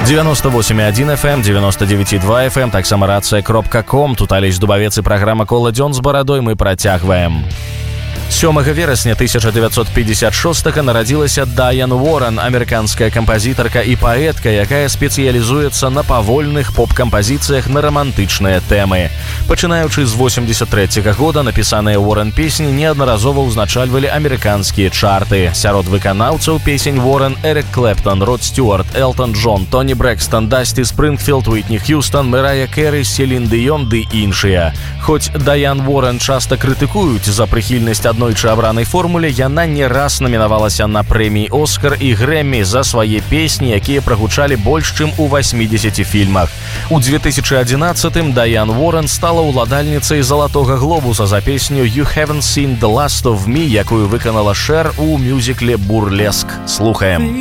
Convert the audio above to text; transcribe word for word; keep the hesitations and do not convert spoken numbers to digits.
девяносто восемь и один эф эм, девяносто девять и два эф эм, таксама рацыя кропка ком. Тут Алесь Дубавец і праграма «Кола дзён з барадой» мы працягваем. сёмага верасня тысяча девятьсот пятьдесят шостага нарадзілася Дайан Уоррен, амерыканская кампазітарка і паэтка, якая спецыялізуецца на павольных поп-кампазіцыях на рамантычныя тэмы. Пачынаючы з восемьдесят трэцяга года напісаныя Уоррен песні неаднаразова ўзначальвалі амерыканскія чарты. Сярод выканаўцаў песень Уоррен Эрик Клэптон, Род Стюарт, Элтон Джон, Тоні Брэкстон, Дасці Спрынгфілд, Уитні Хьюстон, Мэрая Кэры, Селін Дыён ды іншыя. Хоць Дайан Уоррен часта крытыкуюць за прыхільнасць аднойчы абранай формуле, яна не раз намінавалася на прэміі «Оскар» і «Грэммі» за свае песні, якія прагучалі больш чым у восьмідзесяці фільмах. У две тысячи одиннадцатым Дайан Уоррен стала ўладальніцай «Залатога глобуса» за песню «You Haven't Seen the Last of Me», якую выканала Шэр у мюзікле «Бурлеск». Слухаем.